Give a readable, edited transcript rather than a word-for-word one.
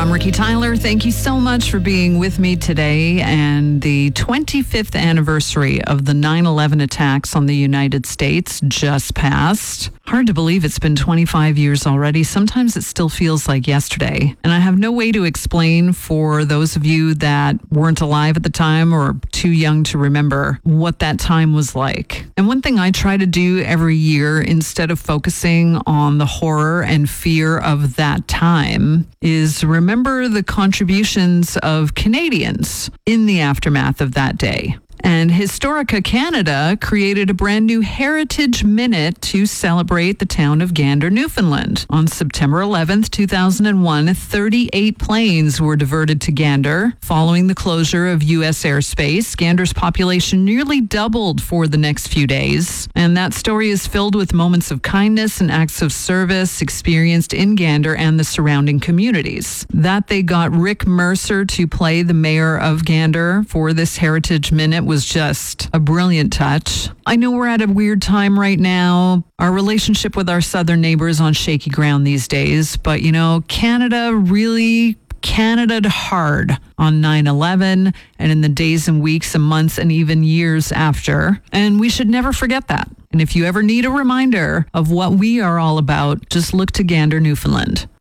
I'm Ricky Tyler. Thank you so much for being with me today. And the 25th anniversary of the 9/11 attacks on the United States just passed. Hard to believe it's been 25 years already. Sometimes it still feels like yesterday. And I have no way to explain for those of you that weren't alive at the time or too young to remember what that time was like. And one thing I try to do every year, instead of focusing on the horror and fear of that time, is remember the contributions of Canadians in the aftermath of that day. And Historica Canada created a brand new Heritage Minute to celebrate the town of Gander, Newfoundland. On September 11th, 2001, 38 planes were diverted to Gander. Following the closure of U.S. airspace, Gander's population nearly doubled for the next few days. And that story is filled with moments of kindness and acts of service experienced in Gander and the surrounding communities. That they got Rick Mercer to play the mayor of Gander for this Heritage Minute was just a brilliant touch. I know we're at a weird time right now. Our relationship with our southern neighbors on shaky ground these days. But, you know, Canada really Canada'd hard on 9/11 and in the days and weeks and months and even years after. And we should never forget that. And if you ever need a reminder of what we are all about, just look to Gander, Newfoundland.